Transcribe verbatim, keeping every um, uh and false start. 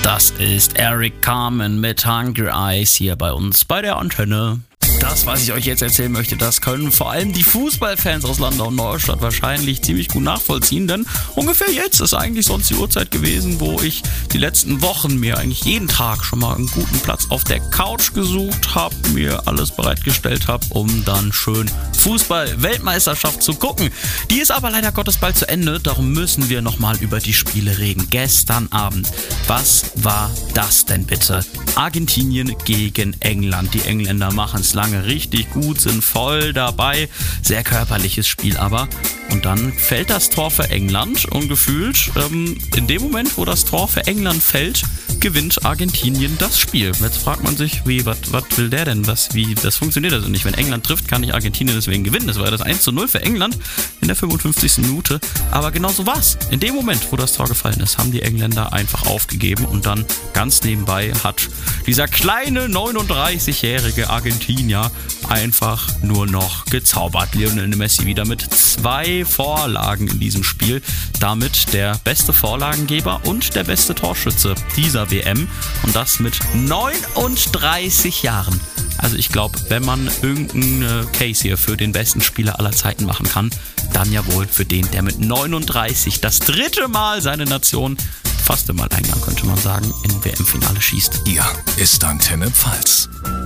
Das ist Eric Carmen mit Hungry Eyes hier bei uns bei der Antenne. Das, was ich euch jetzt erzählen möchte, das können vor allem die Fußballfans aus Landau und Neustadt wahrscheinlich ziemlich gut nachvollziehen, denn ungefähr jetzt ist eigentlich sonst die Uhrzeit gewesen, wo ich die letzten Wochen mir eigentlich jeden Tag schon mal einen guten Platz auf der Couch gesucht habe, mir alles bereitgestellt habe, um dann schön Fußball-Weltmeisterschaft zu gucken. Die ist aber leider Gottes bald zu Ende, darum müssen wir nochmal über die Spiele reden. Gestern Abend, was war das denn bitte? Argentinien gegen England. Die Engländer machen es lange richtig gut, sind voll dabei. Sehr körperliches Spiel aber. Und dann fällt das Tor für England und gefühlt ähm, in dem Moment, wo das Tor für England fällt, gewinnt Argentinien das Spiel. Jetzt fragt man sich, wie, was will der denn? Was, wie, das funktioniert also nicht. Wenn England trifft, kann nicht Argentinien deswegen gewinnen. Das war ja das eins zu null für England in der fünfundfünfzigsten Minute. Aber genau so war's. In dem Moment, wo das Tor gefallen ist, haben die Engländer einfach aufgegeben und dann ganz nebenbei hat dieser kleine neununddreißigjährige Argentinier einfach nur noch gezaubert. Lionel Messi wieder mit zwei Vorlagen in diesem Spiel. Damit der beste Vorlagengeber und der beste Torschütze dieser W M. Und das mit neununddreißig Jahren. Also ich glaube, wenn man irgendeinen Case hier für den besten Spieler aller Zeiten machen kann, dann ja wohl für den, der mit neununddreißig das dritte Mal seine Nation fast im Alleingang, könnte man sagen, im W M-Finale schießt. Hier ist Antenne Pfalz.